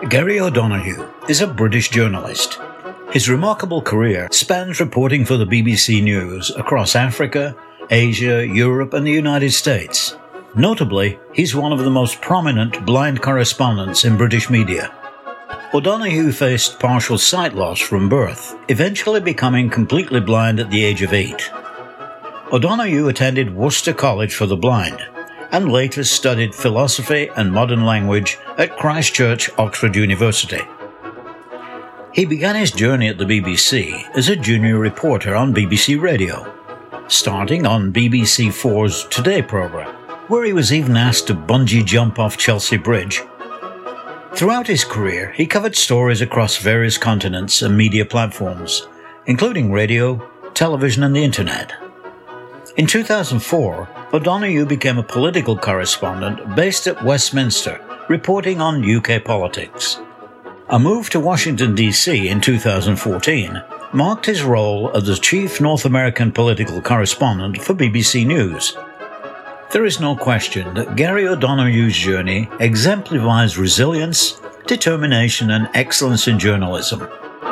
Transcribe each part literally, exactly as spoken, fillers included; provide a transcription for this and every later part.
Gary O'Donoghue is a British journalist. His remarkable career spans reporting for the B B C News across Africa, Asia, Europe and the United States. Notably, he's one of the most prominent blind correspondents in British media. O'Donoghue faced partial sight loss from birth, eventually becoming completely blind at the age of eight. O'Donoghue attended Worcester College for the Blind, and later studied philosophy and modern language at Christ Church, Oxford University. He began his journey at the B B C as a junior reporter on B B C Radio, starting on B B C four's Today programme, where he was even asked to bungee jump off Chelsea Bridge. Throughout his career, he covered stories across various continents and media platforms, including radio, television and the internet. In two thousand four, O'Donoghue became a political correspondent based at Westminster, reporting on U K politics. A move to Washington, D C in two thousand fourteen marked his role as the chief North American political correspondent for B B C News. There is no question that Gary O'Donoghue's journey exemplifies resilience, determination and excellence in journalism.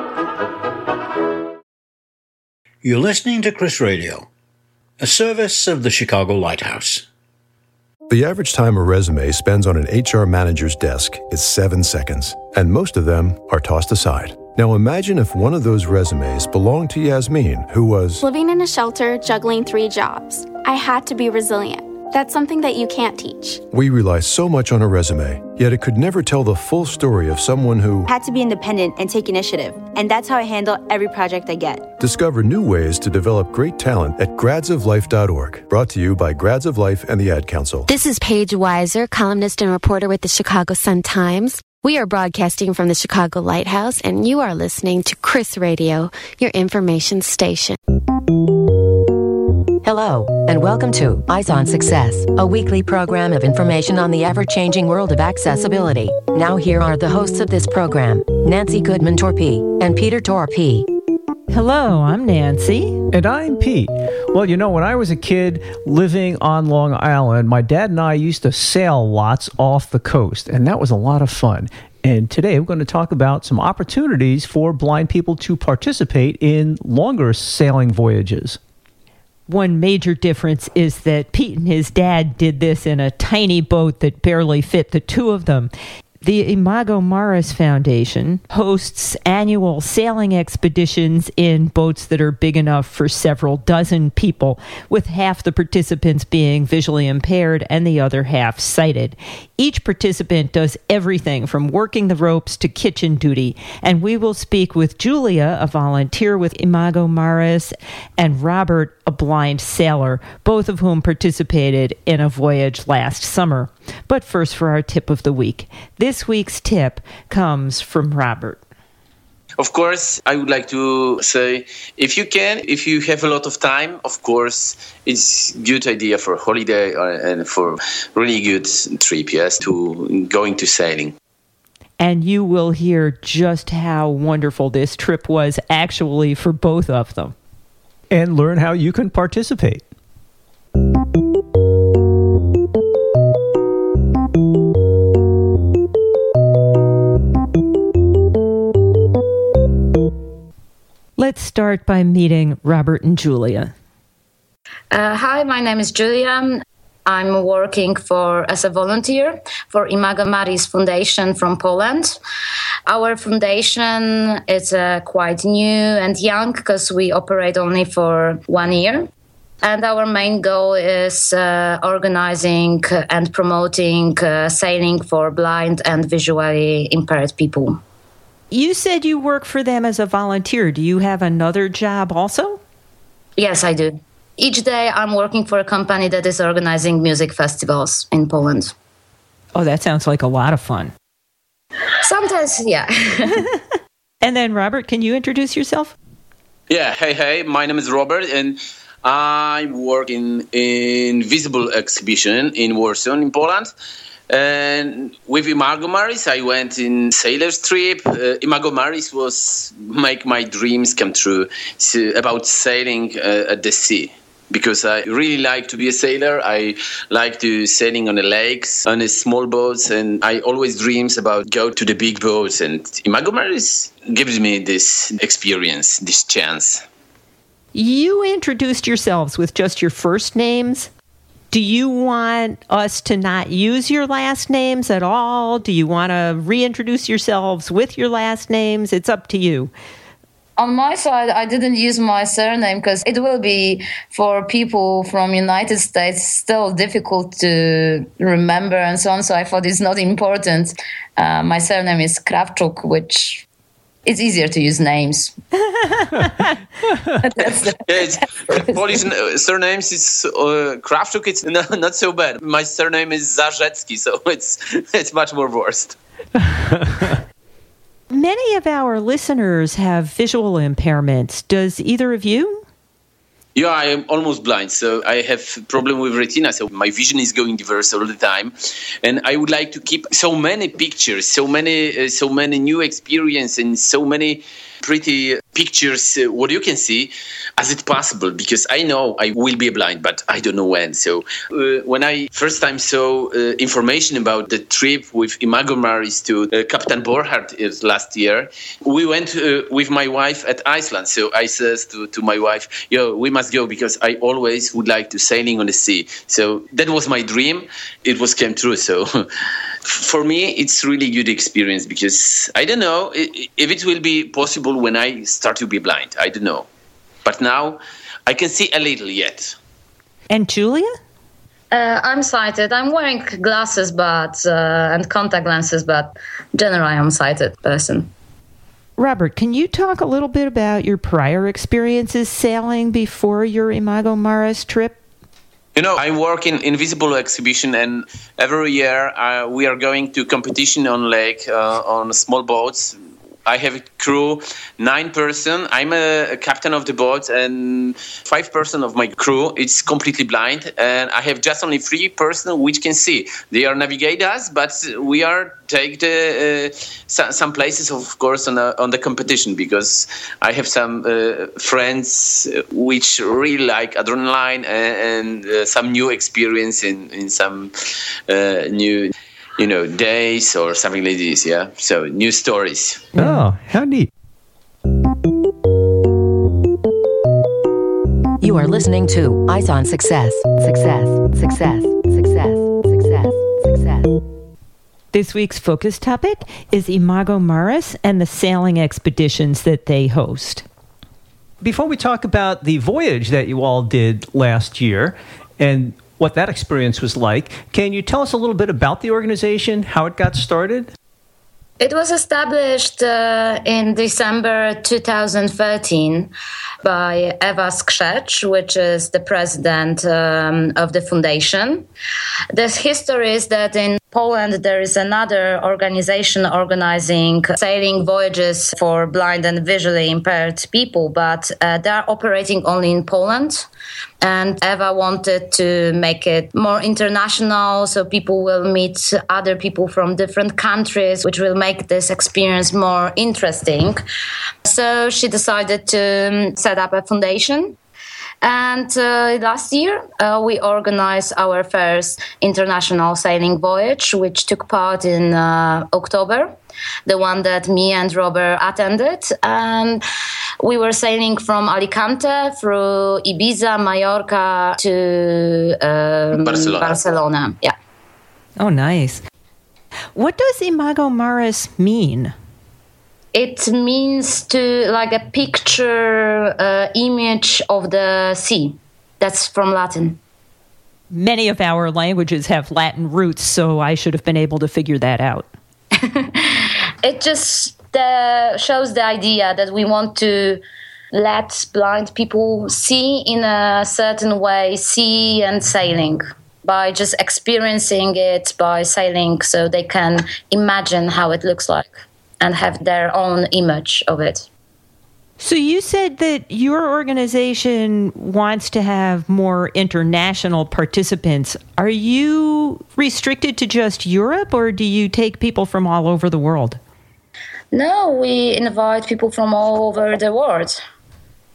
You're listening to Chris Radio, a service of the Chicago Lighthouse. The average time a resume spends on an H R manager's desk is seven seconds, and most of them are tossed aside. Now imagine if one of those resumes belonged to Yasmin, who was living in a shelter, juggling three jobs. I had to be resilient. That's something that you can't teach. We rely so much on a resume, yet it could never tell the full story of someone who had to be independent and take initiative. And that's how I handle every project I get. Discover new ways to develop great talent at grads of life dot org. Brought to you by Grads of Life and the Ad Council. This is Paige Weiser, columnist and reporter with the Chicago Sun-Times. We are broadcasting from the Chicago Lighthouse, and you are listening to Chris Radio, your information station. Hello, and welcome to Eyes on Success, a weekly program of information on the ever-changing world of accessibility. Now here are the hosts of this program, Nancy Goodman-Torpey and Peter Torpey. Hello, I'm Nancy. And I'm Pete. Well, you know, when I was a kid living on Long Island, my dad and I used to sail lots off the coast, and that was a lot of fun. And today we're going to talk about some opportunities for blind people to participate in longer sailing voyages. One major difference is that Pete and his dad did this in a tiny boat that barely fit the two of them. The Imago Maris Foundation hosts annual sailing expeditions in boats that are big enough for several dozen people, with half the participants being visually impaired and the other half sighted. Each participant does everything from working the ropes to kitchen duty, and we will speak with Julia, a volunteer with Imago Maris, and Robert, a blind sailor, both of whom participated in a voyage last summer. But first for our tip of the week. This week's tip comes from Robert. Of course, I would like to say, if you can, if you have a lot of time, of course, it's a good idea for a holiday or, and for really good trip, yes, to going to sailing. And you will hear just how wonderful this trip was actually for both of them. And learn how you can participate. Let's start by meeting Robert and Julia. Uh, hi, my name is Julia. I'm working for as a volunteer for Imago Maris Foundation from Poland. Our foundation is uh, quite new and young because we operate only for one year. And our main goal is uh, organizing and promoting uh, sailing for blind and visually impaired people. You said you work for them as a volunteer. Do you have another job also? Yes, I do. Each day I'm working for a company that is organizing music festivals in Poland. Oh, that sounds like a lot of fun. Sometimes, yeah. And then, Robert, can you introduce yourself? Yeah, hey, hey, my name is Robert, and I work in Invisible exhibition in Warsaw, in Poland. And with Imago Maris, I went in sailor's trip. Uh, Imago Maris was make my dreams come true so, about sailing uh, at the sea. because I really like to be a sailor. I like to sailing on the lakes, on the small boats, and I always dreams about go to the big boats. And Imago Maris gives me this experience, this chance. You introduced yourselves with just your first names. Do you want us to not use your last names at all? Do you want to reintroduce yourselves with your last names? It's up to you. On my side, I didn't use my surname because it will be for people from United States still difficult to remember and so on. So I thought it's not important. Uh, my surname is Kravchuk, which it's easier to use names. That's the, yeah, it's, Polish surnames is uh, Kravchuk. It's not, not so bad. My surname is Zarzecki, so it's it's much more worse. Many of our listeners have visual impairments. Does either of you? Yeah, I am almost blind, so I have problem with retina, so my vision is going diverse all the time, and I would like to keep so many pictures, so many, uh, so many new experience, and so many pretty pictures, uh, what you can see, as it possible, because I know I will be blind, but I don't know when. So uh, when I first time saw uh, information about the trip with Imago Maris to uh, Captain Borchardt last year, we went uh, with my wife at Iceland. So I said to, to my wife, yo, we must go because I always would like to sailing on the sea. So that was my dream. It was came true. So for me, it's really good experience because I don't know if it will be possible when I start to be blind. I don't know. But now I can see a little yet. And Julia? Uh, I'm sighted. I'm wearing glasses but uh, and contact lenses, but generally I'm a sighted person. Robert, can you talk a little bit about your prior experiences sailing before your Imago Maris trip? You know, I work in Invisible exhibition, and every year uh, we are going to competition on lake, uh, on small boats. I have a crew, nine person. I'm a, a captain of the boat, and five person of my crew is completely blind, and I have just only three person which can see. They are navigate us, but we are take the uh, some, some places, of course, on a, on the competition because I have some uh, friends which really like adrenaline and, and uh, some new experience in in some uh, new. You know, days or something like this, yeah? So, new stories. Oh, how neat. You are listening to Eyes on Success. Success, success, success, success, success. This week's focus topic is Imago Maris and the sailing expeditions that they host. Before we talk about the voyage that you all did last year and what that experience was like, can you tell us a little bit about the organization, how it got started? It was established uh, in December two thousand thirteen by Ewa Skrzecz, which is the president um, of the foundation. The history is that in Poland there is another organization organizing sailing voyages for blind and visually impaired people, but uh, they are operating only in Poland. And Ewa wanted to make it more international, so people will meet other people from different countries, which will make this experience more interesting. So she decided to set up a foundation. And uh, last year, uh, we organized our first international sailing voyage, which took part in uh, October, the one that me and Robert attended. And we were sailing from Alicante through Ibiza, Mallorca to um, Barcelona. Barcelona. Yeah. Oh, nice. What does Imago Maris mean? It means to like a picture uh, image of the sea. That's from Latin. Many of our languages have Latin roots, so I should have been able to figure that out. It just uh, shows the idea that we want to let blind people see in a certain way, sea and sailing, by just experiencing it by sailing so they can imagine how it looks like and have their own image of it. So you said that your organization wants to have more international participants. Are you restricted to just Europe, or do you take people from all over the world? No, we invite people from all over the world.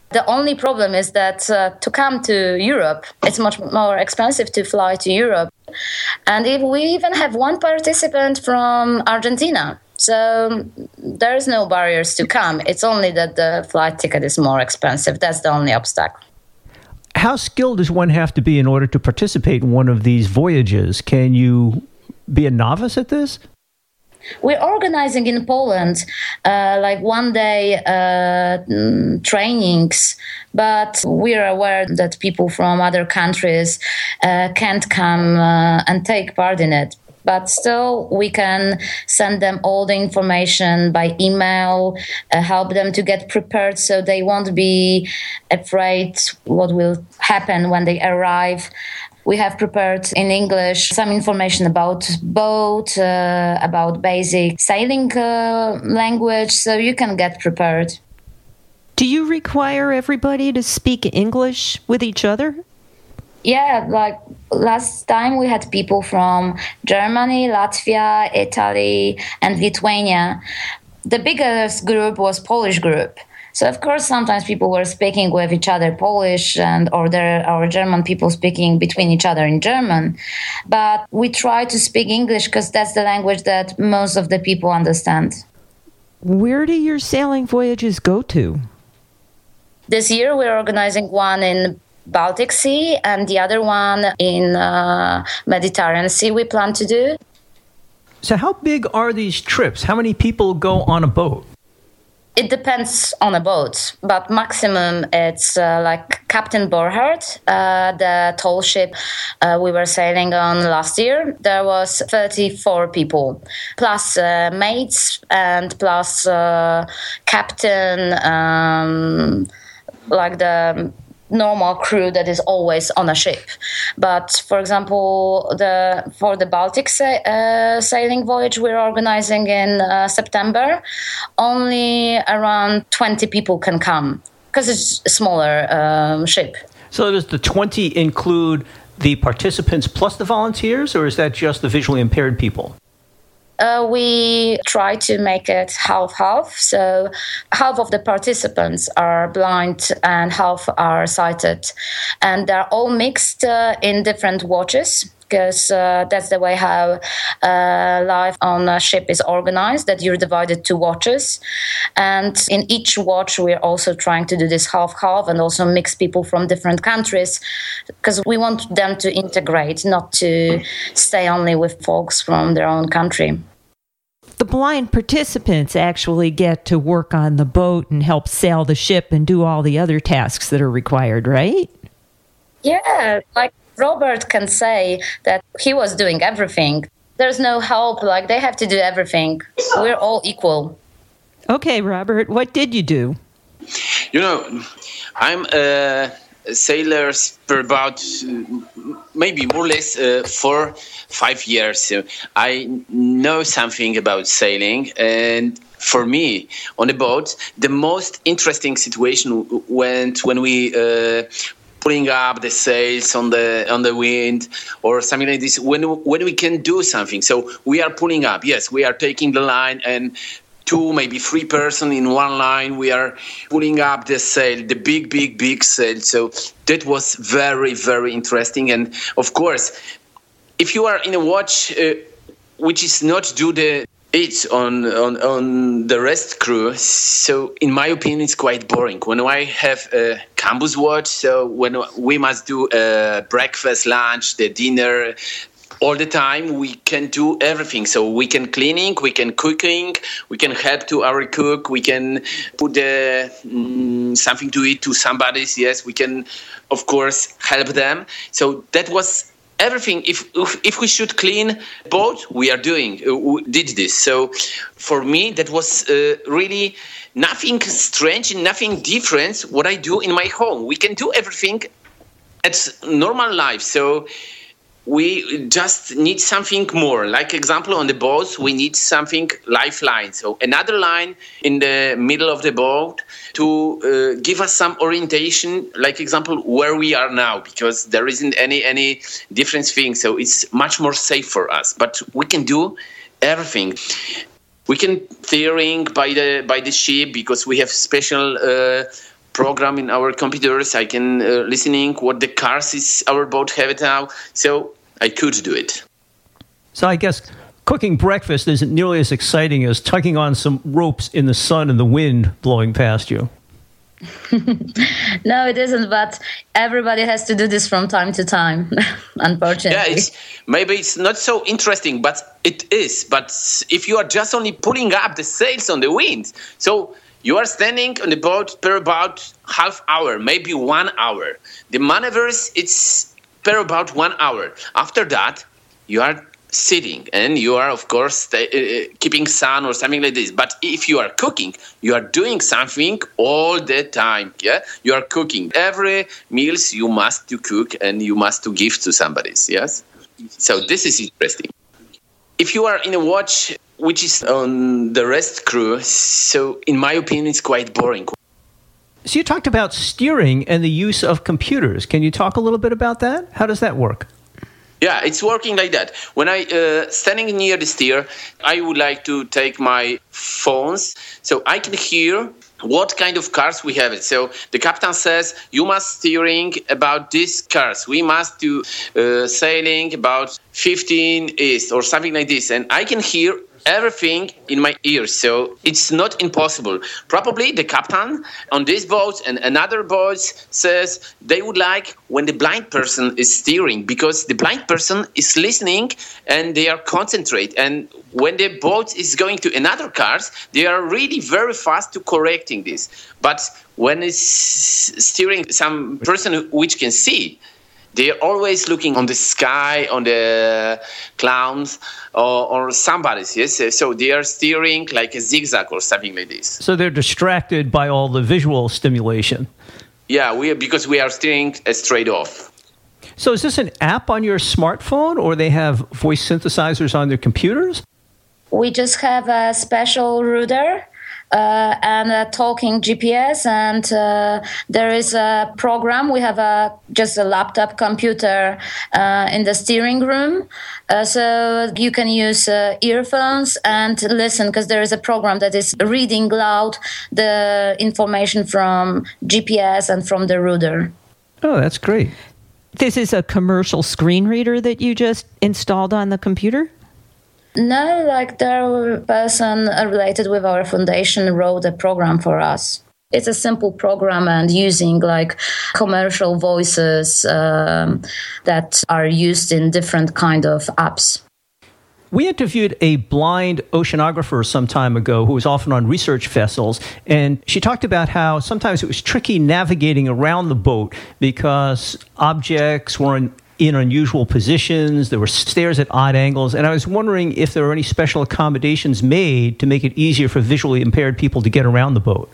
The only problem is that uh, to come to Europe, it's much more expensive to fly to Europe. And if we even have one participant from Argentina. So there's no barriers to come. It's only that the flight ticket is more expensive. That's the only obstacle. How skilled does one have to be in order to participate in one of these voyages? Can you be a novice at this? We're organizing in Poland uh, like one day uh, trainings, but we're aware that people from other countries uh, can't come uh, and take part in it. But still, we can send them all the information by email, uh, help them to get prepared so they won't be afraid what will happen when they arrive. We have prepared in English some information about boat, uh, about basic sailing uh, language, so you can get prepared. Do you require everybody to speak English with each other? Yeah, like last time we had people from Germany, Latvia, Italy, and Lithuania. The biggest group was Polish group. So, of course, sometimes people were speaking with each other Polish and or there are German people speaking between each other in German. But we try to speak English because that's the language that most of the people understand. Where do your sailing voyages go to? This year we're organizing one in Baltic Sea and the other one in uh, Mediterranean Sea we plan to do. So how big are these trips? How many people go on a boat? It depends on a boat, but maximum it's uh, like Captain Borchardt, uh, the tall ship uh, we were sailing on last year. There was thirty-four people, plus uh, mates and plus uh, captain, um, like the normal crew that is always on a ship. But for example, the for the Baltic sa- uh, sailing voyage we're organizing in uh, September, only around twenty people can come because it's a smaller um, ship. So does the twenty include the participants plus the volunteers, or is that just the visually impaired people? Uh, we try to make it half-half. So half of the participants are blind and half are sighted. And they're all mixed uh, in different watches, because uh, that's the way how uh, life on a ship is organized, that you're divided to watches. And in each watch, we're also trying to do this half-half and also mix people from different countries, because we want them to integrate, not to stay only with folks from their own country. The blind participants actually get to work on the boat and help sail the ship and do all the other tasks that are required, right? Yeah, like Robert can say that he was doing everything. There's no help, like they have to do everything. We're all equal. Okay, Robert, what did you do? You know, I'm a sailor for about uh, maybe more or less uh, four, five years. So I know something about sailing, and for me, on a boat, the most interesting situation went when we uh, putting up the sails on the on the wind or something like this. When when we can do something, so we are pulling up. Yes, we are taking the line and. Two, maybe three person in one line. We are pulling up the sail, the big, big, big sail. So that was very, very interesting. And of course, if you are in a watch uh, which is not do the it on, on on the rest crew, so in my opinion, it's quite boring. When I have a campus watch, so when we must do a breakfast, lunch, the dinner. All the time we can do everything. So we can cleaning, we can cooking, we can help to our cook, we can put uh, mm, something to eat to somebody's. Yes, we can, of course, help them. So that was everything. If if, if we should clean boat, we are doing, uh, we did this. So for me, that was uh, really nothing strange and nothing different what I do in my home. We can do everything at normal life. So we just need something more. Like example, on the boats, we need something lifeline. So another line in the middle of the boat to uh, give us some orientation, like example, where we are now, because there isn't any any different thing. So it's much more safe for us. But we can do everything. We can steering by the by the ship because we have special uh, program in our computers. I can uh, listening what the cars is our boat have it now. So I could do it. So I guess cooking breakfast isn't nearly as exciting as tugging on some ropes in the sun and the wind blowing past you. No, it isn't, but everybody has to do this from time to time, unfortunately. Yeah, it's, maybe it's not so interesting, but it is. But if you are just only pulling up the sails on the wind, so you are standing on the boat per about half hour, maybe one hour. The maneuvers, it's per about one hour. After that, you are sitting and you are, of course, stay, uh, keeping sun or something like this. But if you are cooking, you are doing something all the time. Yeah, you are cooking every meals. You must to cook and you must to give to somebody. Yes, so this is interesting. If you are in a watch which is on the rest crew, so in my opinion, it's quite boring. So you talked about steering and the use of computers. Can you talk a little bit about that? How does that work? Yeah, it's working like that. When I uh, standing near the steer, I would like to take my phones so I can hear what kind of cars we have it. So the captain says, you must steering about these cars. We must do uh, sailing about fifteen east or something like this. And I can hear everything in my ears, so it's not impossible. Probably the captain on this boat and another boat says they would like when the blind person is steering, because the blind person is listening and they are concentrate. And when the boat is going to another cars, they are really very fast to correcting this. But when it's steering some person which can see, they are always looking on the sky, on the clouds, or, or somebody. Yes, so they are steering like a zigzag or something like this. So they're distracted by all the visual stimulation. Yeah, we because we are steering straight off. So is this an app on your smartphone, or they have voice synthesizers on their computers? We just have a special router. Uh, and a talking G P S, and uh, there is a program. We have a just a laptop computer uh, in the steering room, uh, so you can use uh, earphones and listen, because there is a program that is reading loud the information from G P S and from the router. Oh, that's great. This is a commercial screen reader that you just installed on the computer? No, like the person related with our foundation wrote a program for us. It's a simple program and using like commercial voices um, that are used in different kind of apps. We interviewed a blind oceanographer some time ago who was often on research vessels, and she talked about how sometimes it was tricky navigating around the boat because objects were in in unusual positions, there were stairs at odd angles, and I was wondering if there were any special accommodations made to make it easier for visually impaired people to get around the boat.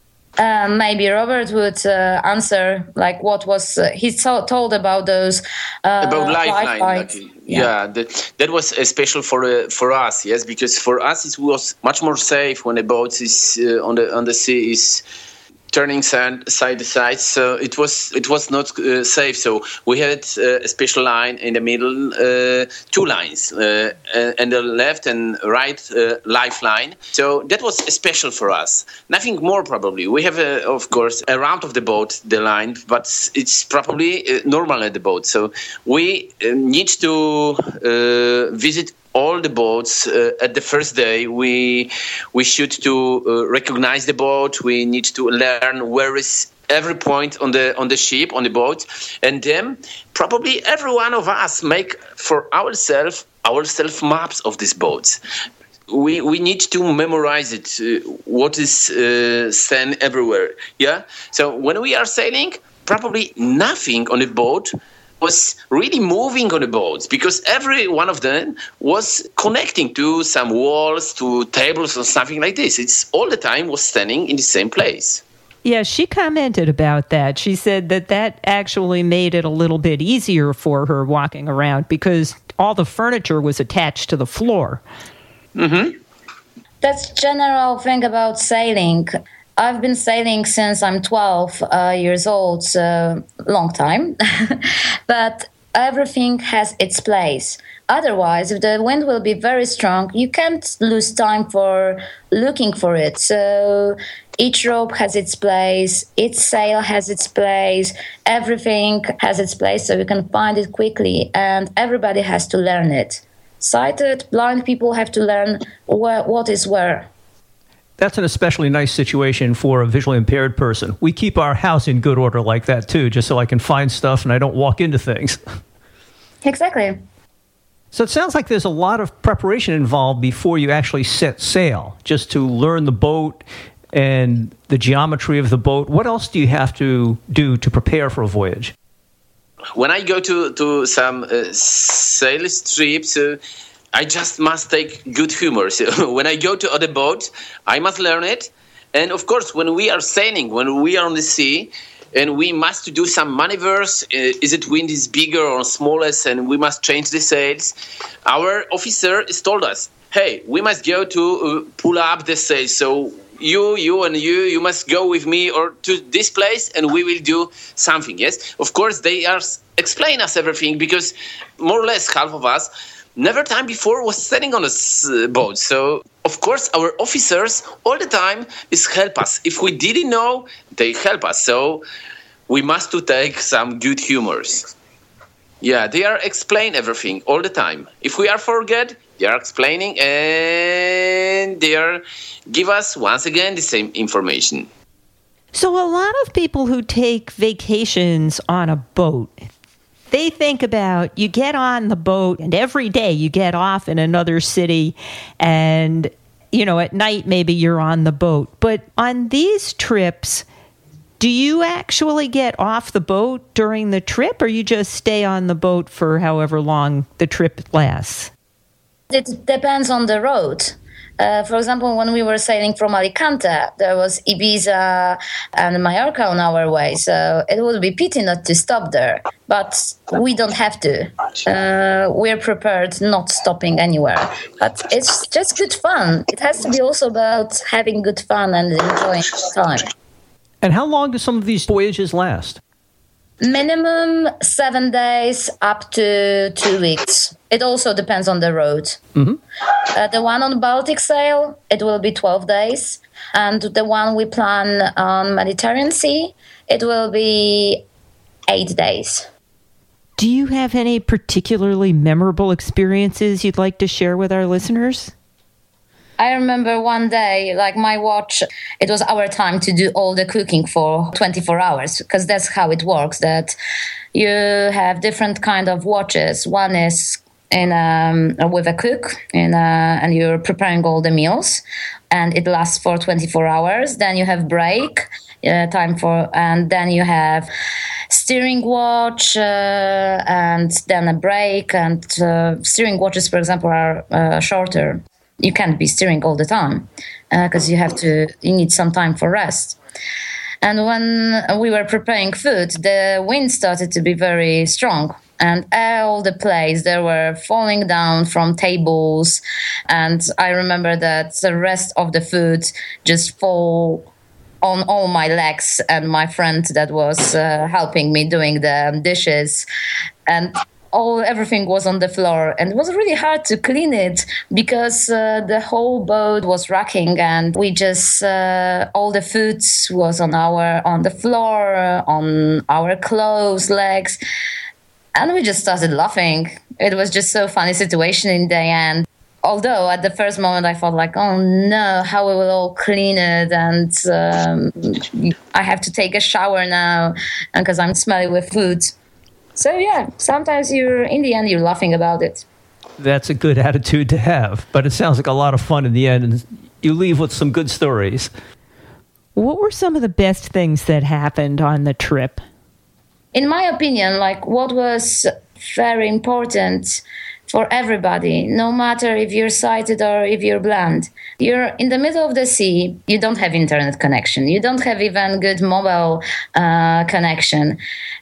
Uh, maybe Robert would uh, answer, like what was uh, he so- told about those uh, about lifeline. Like, yeah, yeah that, that was uh, special for uh, for us, yes, because for us it was much more safe when a boat is uh, on the on the sea is turning side, side to side, so it was it was not uh, safe. So we had uh, a special line in the middle, uh, two lines, uh, and the left and right uh, lifeline. So that was special for us. Nothing more probably. We have, uh, of course, around of the boat the line, but it's probably uh, normal at the boat. So we uh, need to uh, visit all the boats uh, at the first day. We we should to uh, recognize the boat. We need to learn where is every point on the on the ship, on the boat, and then probably every one of us make for ourselves ourselves maps of these boats. We we need to memorize it. Uh, what is uh, sand everywhere? Yeah. So when we are sailing, probably nothing on the boat was really moving on the boats, because every one of them was connecting to some walls, to tables or something like this. It's all the time was standing in the same place. Yeah, she commented about that. She said that that actually made it a little bit easier for her walking around because all the furniture was attached to the floor. Mm-hmm. That's general thing about sailing. I've been sailing since I'm twelve uh, years old, so long time. But everything has its place. Otherwise, if the wind will be very strong, you can't lose time for looking for it. So each rope has its place, each sail has its place, everything has its place so you can find it quickly, and everybody has to learn it. Sighted, blind people have to learn where, what is where. That's an especially nice situation for a visually impaired person. We keep our house in good order like that too, just so I can find stuff and I don't walk into things. Exactly. So it sounds like there's a lot of preparation involved before you actually set sail, just to learn the boat and the geometry of the boat. What else do you have to do to prepare for a voyage? When I go to, to some uh, sail trips, uh, I just must take good humor. So when I go to other boat, I must learn it. And of course, when we are sailing, when we are on the sea, and we must do some maneuvers, uh, is it wind is bigger or smallest, and we must change the sails. Our officer has told us, hey, we must go to uh, pull up the sails. So you, you, and you, you must go with me or to this place, and we will do something. Yes, of course, they are explain us everything because more or less half of us never time before was sailing on a boat. So, of course, our officers all the time is help us. If we didn't know, they help us. So we must to take some good humors. Yeah, they are explain everything all the time. If we are forget, they are explaining and they are give us once again the same information. So a lot of people who take vacations on a boat, they think about you get on the boat and every day you get off in another city and, you know, at night maybe you're on the boat. But on these trips, do you actually get off the boat during the trip or you just stay on the boat for however long the trip lasts? It depends on the road. Uh, for example, when we were sailing from Alicante, there was Ibiza and Mallorca on our way, so it would be pity not to stop there. But we don't have to. Uh, we're prepared not stopping anywhere. But it's just good fun. It has to be also about having good fun and enjoying time. And how long do some of these voyages last? Minimum seven days up to two weeks. It also depends on the road. Mm-hmm. Uh, the one on Baltic Sail, it will be twelve days. And the one we plan on Mediterranean Sea, it will be eight days. Do you have any particularly memorable experiences you'd like to share with our listeners? I remember one day, like my watch, it was our time to do all the cooking for twenty-four hours, because that's how it works, that you have different kind of watches. One is in um, with a cook, in a, and you're preparing all the meals, and it lasts for twenty-four hours. Then you have break, uh, time for, and then you have steering watch, uh, and then a break, and uh, steering watches, for example, are uh, shorter. You can't be steering all the time because uh, you have to, you need some time for rest. And when we were preparing food, the wind started to be very strong. And all the plates, they were falling down from tables. And I remember that the rest of the food just fall on all my legs and my friend that was uh, helping me doing the dishes. And all everything was on the floor, and it was really hard to clean it because uh, the whole boat was rocking, and we just uh, all the food was on our on the floor, on our clothes, legs, and we just started laughing. It was just so funny situation in the end. Although at the first moment I thought like, oh no, how we will all clean it, and um, I have to take a shower now because I'm smelly with food. So yeah, sometimes you're, in the end, you're laughing about it. That's a good attitude to have, but it sounds like a lot of fun in the end, and you leave with some good stories. What were some of the best things that happened on the trip? In my opinion, like what was very important for everybody, no matter if you're sighted or if you're blind. You're in the middle of the sea, you don't have internet connection, you don't have even good mobile uh, connection,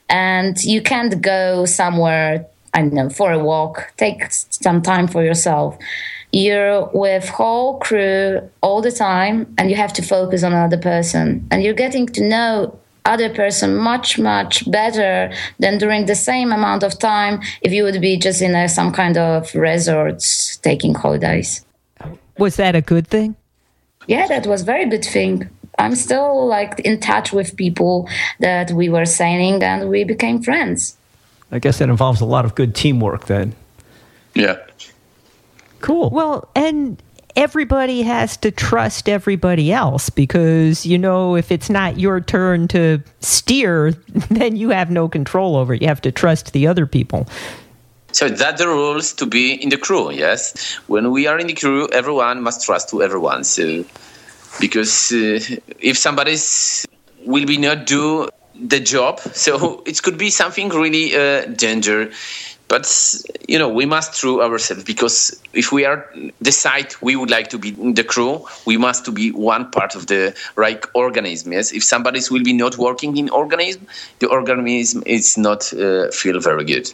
and you can't go somewhere, I don't know, for a walk, take some time for yourself. You're with whole crew all the time, and you have to focus on another person, and you're getting to know other person much, much better than during the same amount of time if you would be just in a, some kind of resorts taking holidays. Was that a good thing? Yeah, that was a very good thing. I'm still like in touch with people that we were sailing and we became friends. I guess that involves a lot of good teamwork then. Yeah. Cool. Well, and everybody has to trust everybody else because, you know, if it's not your turn to steer, then you have no control over it. You have to trust the other people. So that's the rules to be in the crew, yes? When we are in the crew, everyone must trust to everyone. So, because uh, if somebody will be not do the job, so it could be something really uh, danger. But, you know, we must true ourselves because if we are decide we would like to be in the crew, we must to be one part of the right organism. Yes, if somebody will be not working in organism, the organism is not uh, feel very good.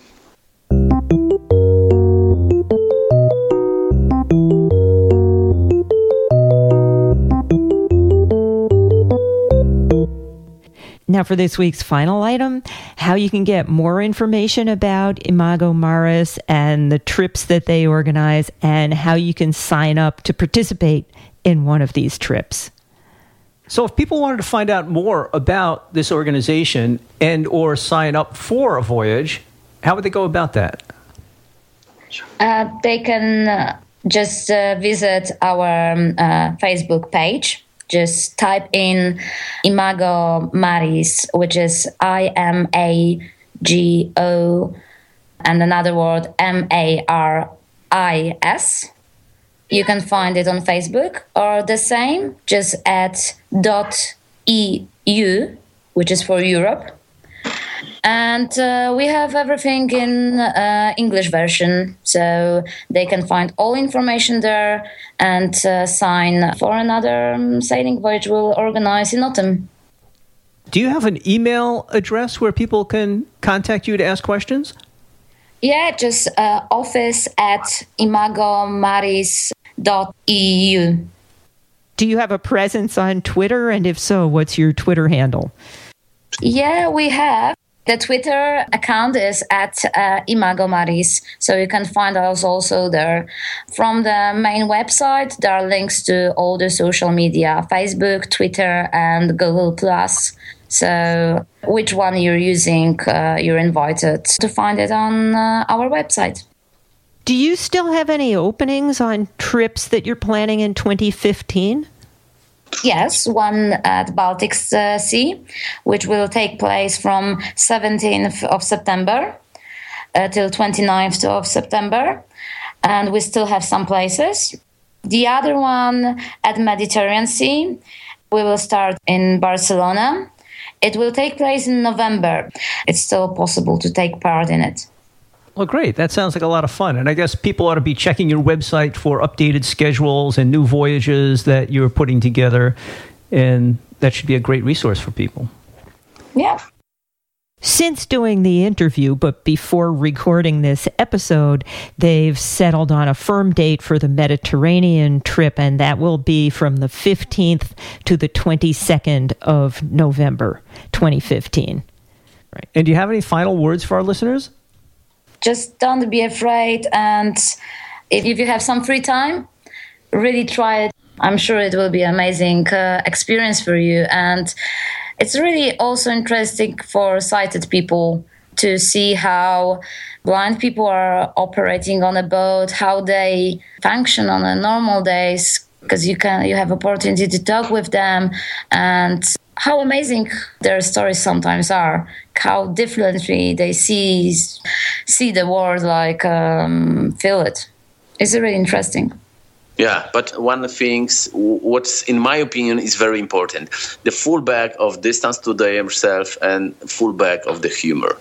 Now for this week's final item, how you can get more information about Imago Maris and the trips that they organize and how you can sign up to participate in one of these trips. So if people wanted to find out more about this organization and or sign up for a voyage, how would they go about that? Uh, they can uh, just uh, visit our um, uh, Facebook page. Just type in Imago Maris, which is I M A G O, and another word, M A R I S. You can find it on Facebook, or the same, just at .eu, which is for Europe. And uh, we have everything in uh, English version, so they can find all information there and uh, sign for another um, sailing voyage we'll organize in autumn. Do you have an email address where people can contact you to ask questions? Yeah, just uh, office at imagomaris dot e u. Do you have a presence on Twitter? And if so, what's your Twitter handle? Yeah, we have. The Twitter account is at uh, Imago Maris, so you can find us also there. From the main website, there are links to all the social media, Facebook, Twitter, and Google Plus. So which one you're using, uh, you're invited to find it on uh, our website. Do you still have any openings on trips that you're planning in twenty fifteen? Yes, one at Baltic uh, Sea, which will take place from seventeenth of September uh, till twenty-ninth of September. And we still have some places. The other one at Mediterranean Sea, we will start in Barcelona. It will take place in November. It's still possible to take part in it. Well, great. That sounds like a lot of fun. And I guess people ought to be checking your website for updated schedules and new voyages that you're putting together. And that should be a great resource for people. Yeah. Since doing the interview, but before recording this episode, they've settled on a firm date for the Mediterranean trip, and that will be from the fifteenth to the twenty-second of November, twenty fifteen. Right. And do you have any final words for our listeners? Just don't be afraid, and if you have some free time, really try it. I'm sure it will be an amazing uh, experience for you, and it's really also interesting for sighted people to see how blind people are operating on a boat, how they function on a normal days, because you can you have opportunity to talk with them, and how amazing their stories sometimes are, how differently they see see the world, like um, feel it. It's really interesting. Yeah, but one of the things, what's in my opinion is very important, the full bag of distance to themselves and full bag of the humor.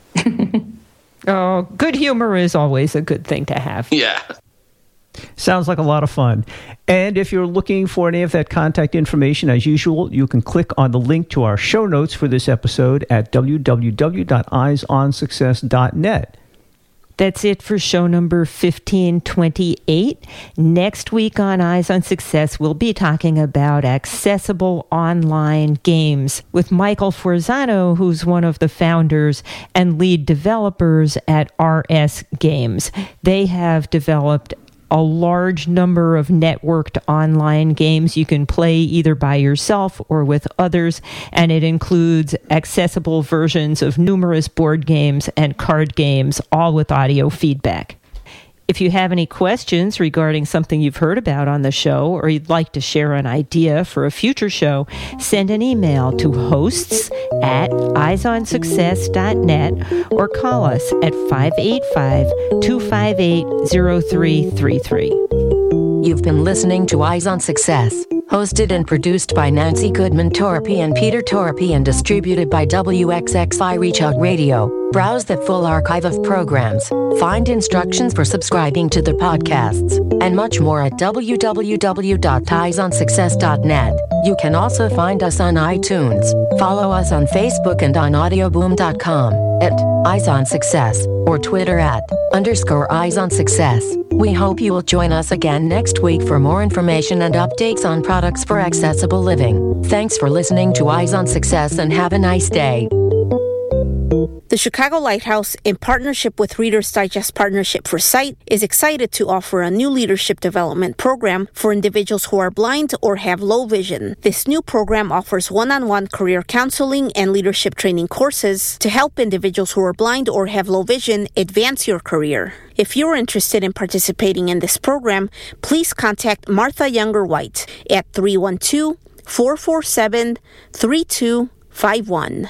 Oh, good humor is always a good thing to have. Yeah. Sounds like a lot of fun. And if you're looking for any of that contact information, as usual, you can click on the link to our show notes for this episode at w w w dot eyes on success dot net. That's it for show number fifteen twenty-eight. Next week on Eyes on Success, we'll be talking about accessible online games with Michael Forzano, who's one of the founders and lead developers at R S Games. They have developed a large number of networked online games you can play either by yourself or with others, and it includes accessible versions of numerous board games and card games, all with audio feedback. If you have any questions regarding something you've heard about on the show, or you'd like to share an idea for a future show, send an email to hosts at eyes on success dot net or call us at five eight five, two five eight, zero three three three. You've been listening to Eyes on Success, hosted and produced by Nancy Goodman Torpy and Peter Torpy and distributed by W X X I Reach Out Radio. Browse the full archive of programs, find instructions for subscribing to the podcasts, and much more at w w w dot eyes on success dot net. You can also find us on iTunes. Follow us on Facebook and on audioboom dot com at Eyes on Success or Twitter at underscore Eyes on Success. We hope you will join us again next week for more information and updates on products for accessible living. Thanks for listening to Eyes on Success and have a nice day. The Chicago Lighthouse, in partnership with Reader's Digest Partnership for Sight, is excited to offer a new leadership development program for individuals who are blind or have low vision. This new program offers one-on-one career counseling and leadership training courses to help individuals who are blind or have low vision advance your career. If you're interested in participating in this program, please contact Martha Younger White at three one two, four four seven, three two five one.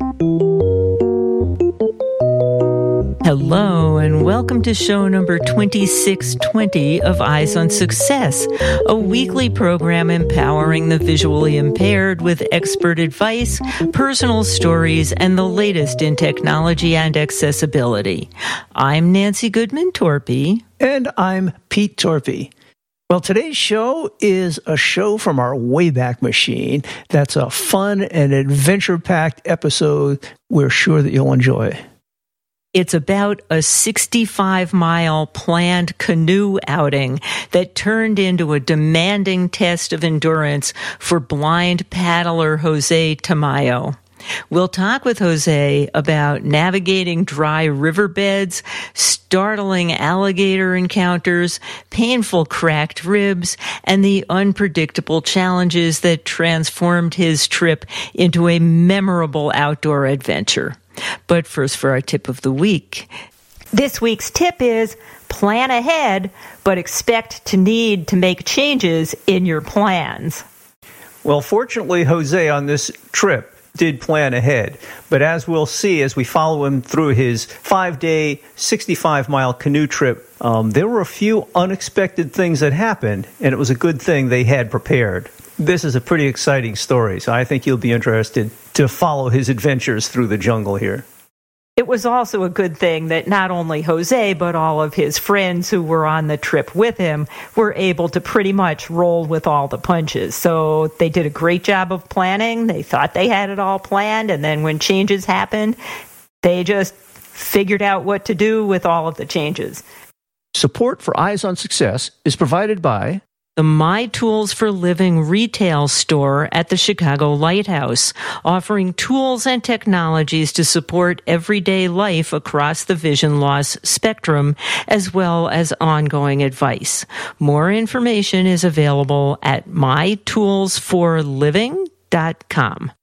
Hello, and welcome to show number twenty-six twenty of Eyes on Success, a weekly program empowering the visually impaired with expert advice, personal stories, and the latest in technology and accessibility. I'm Nancy Goodman Torpy. And I'm Pete Torpy. Well, today's show is a show from our Wayback Machine. That's a fun and adventure-packed episode we're sure that you'll enjoy. It's about a sixty-five mile planned canoe outing that turned into a demanding test of endurance for blind paddler Jose Tamayo. We'll talk with Jose about navigating dry riverbeds, startling alligator encounters, painful cracked ribs, and the unpredictable challenges that transformed his trip into a memorable outdoor adventure. But first, for our tip of the week. This week's tip is plan ahead, but expect to need to make changes in your plans. Well, fortunately, Jose on this trip did plan ahead. But as we'll see as we follow him through his five-day, sixty-five mile canoe trip, um, there were a few unexpected things that happened, and it was a good thing they had prepared. This is a pretty exciting story, so I think you'll be interested to follow his adventures through the jungle here. It was also a good thing that not only Jose, but all of his friends who were on the trip with him were able to pretty much roll with all the punches. So they did a great job of planning. They thought they had it all planned, and then when changes happened, they just figured out what to do with all of the changes. Support for Eyes on Success is provided by the My Tools for Living retail store at the Chicago Lighthouse, offering tools and technologies to support everyday life across the vision loss spectrum, as well as ongoing advice. More information is available at my tools for living dot com.